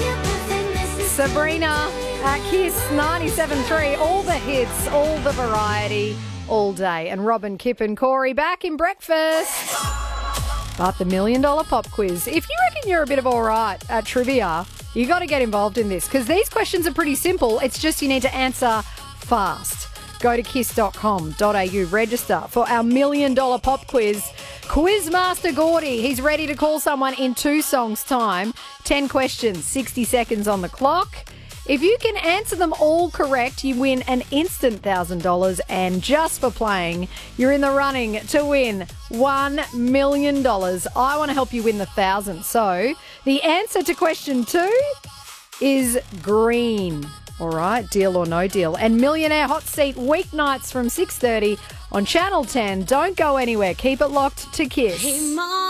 Sabrina at Kiss 97.3. All the hits, all the variety, all day. And Robin, Kip and Corey back in breakfast. But the $1 Million Pop Quiz. If you reckon you're a bit of all right at trivia, you got to get involved in this because these questions are pretty simple. It's just you need to answer fast. Go to kiss.com.au, register for our $1 Million Pop Quiz. Quizmaster Gordy, he's ready to call someone in 2 songs' time. 10 questions, 60 seconds on the clock. If you can answer them all correct, you win an instant $1,000. And just for playing, you're in the running to win $1 million. I want to help you win the 1,000. So the answer to question 2 is green. All right, deal or no deal. And Millionaire Hot Seat weeknights from 6:30 on Channel 10. Don't go anywhere. Keep it locked to Kiss. Hey, Mom.